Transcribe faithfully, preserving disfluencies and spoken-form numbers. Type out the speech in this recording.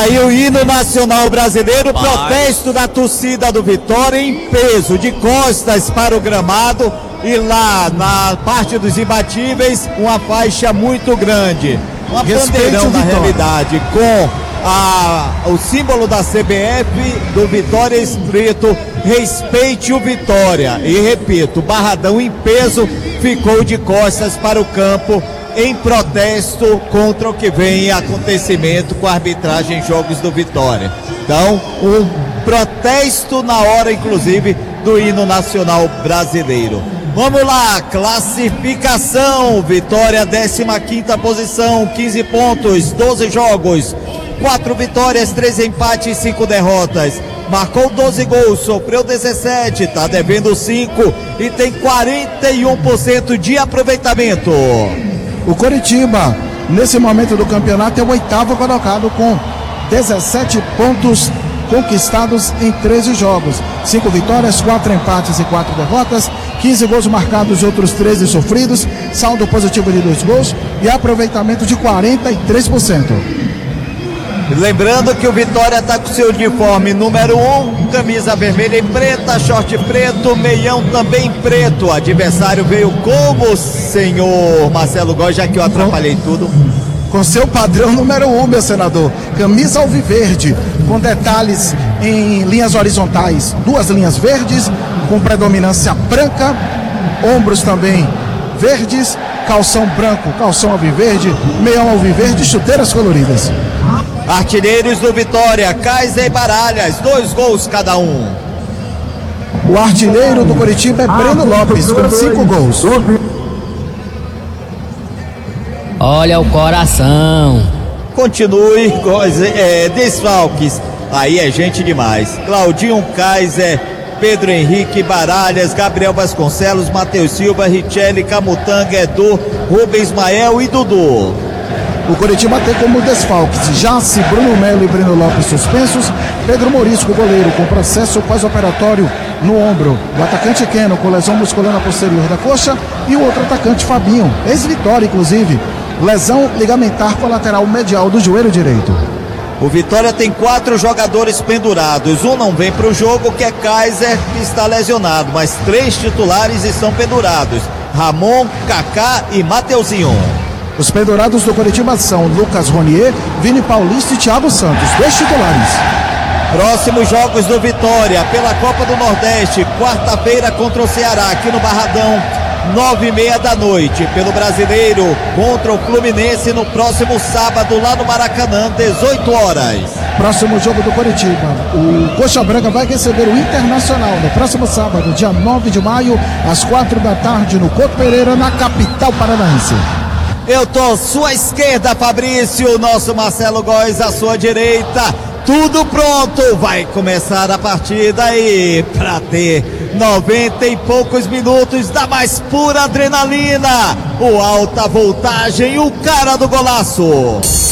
aí o hino nacional brasileiro, Vai. protesto da torcida do Vitória em peso, de costas para o gramado, e lá na parte dos imbatíveis, uma faixa muito grande. Um bandeirão na realidade, com a, o símbolo da C B F do Vitória escrito respeite o Vitória. E repito, Barradão em peso ficou de costas para o campo em protesto contra o que vem acontecimento com a arbitragem em jogos do Vitória. Então, um protesto na hora, inclusive, do hino nacional brasileiro. Vamos lá, classificação, Vitória décima quinta posição, quinze pontos, doze jogos, quatro vitórias, três empates, cinco derrotas. Marcou doze gols, sofreu dezessete, está devendo cinco e tem quarenta e um por cento de aproveitamento. O Coritiba, nesse momento do campeonato, é o oitavo colocado com dezessete pontos conquistados em treze jogos. cinco vitórias, quatro empates e quatro derrotas, quinze gols marcados e outros treze sofridos, saldo positivo de dois gols e aproveitamento de quarenta e três por cento. Lembrando que o Vitória está com seu uniforme número um, camisa vermelha e preta, short preto, meião também preto. O adversário veio como, senhor Marcelo Góes, já que eu atrapalhei tudo? Com seu padrão número um, meu senador, camisa alviverde, com detalhes em linhas horizontais, duas linhas verdes, com predominância branca, ombros também verdes, calção branco, calção alviverde, meião alviverde e chuteiras coloridas. Artilheiros do Vitória, Kaiser e Baralhas, dois gols cada um. O artilheiro do Coritiba é Breno Lopes, com cinco gols. Olha o coração. Continue, é, desfalques, aí é gente demais. Claudinho, Kaiser, Pedro Henrique, Baralhas, Gabriel Vasconcelos, Matheus Silva, Richelli, Camutanga, Edu, Rubens Mael e Dudu. O Coritiba tem como desfalques Jace, Bruno Melo e Breno Lopes suspensos, Pedro Morisco, goleiro, com processo pós-operatório no ombro, o atacante Keno com lesão muscular na posterior da coxa e o outro atacante Fabinho, ex-Vitória inclusive, lesão ligamentar colateral medial do joelho direito. O Vitória tem quatro jogadores pendurados, um não vem para o jogo, que é Kaiser, que está lesionado, mas três titulares estão pendurados, Ramon, Kaká e Mateuzinho. Os pendurados do Coritiba são Lucas Ronier, Vini Paulista e Thiago Santos, dois titulares. Próximos jogos do Vitória pela Copa do Nordeste, quarta-feira contra o Ceará, aqui no Barradão, nove e meia da noite. Pelo Brasileiro, contra o Fluminense no próximo sábado, lá no Maracanã, dezoito horas. Próximo jogo do Coritiba, o Coxa Branca vai receber o Internacional no próximo sábado, dia nove de maio, às quatro da tarde, no Couto Pereira, na capital paranaense. Eu tô à sua esquerda, Fabrício, nosso Marcelo Góes à sua direita. Tudo pronto, vai começar a partida aí para ter noventa e poucos minutos da mais pura adrenalina. O alta voltagem, o cara do golaço.